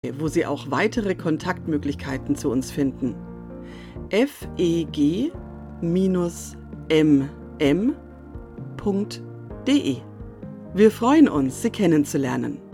wo Sie auch weitere Kontaktmöglichkeiten zu uns finden. feg-mm.de. Wir freuen uns, Sie kennenzulernen.